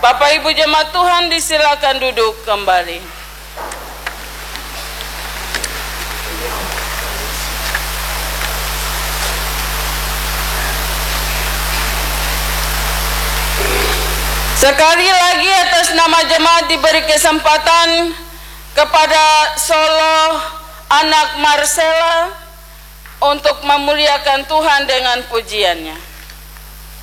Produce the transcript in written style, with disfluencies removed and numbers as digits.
Bapak Ibu jemaat Tuhan, disilakan duduk kembali. Sekali lagi atas nama jemaat diberi kesempatan kepada solo anak Marcella untuk memuliakan Tuhan dengan pujiannya.